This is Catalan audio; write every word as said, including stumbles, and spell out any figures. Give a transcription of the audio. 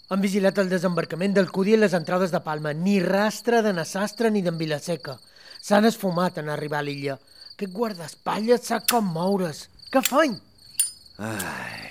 Han vigilat el desembarcament del Cudi i les entrades de Palma. Ni rastre de Nassastre ni d'en Vilaseca. S'han esfumat en arribar a l'illa. Aquest guardaespatlles sap com moure's. Què feim? Ai,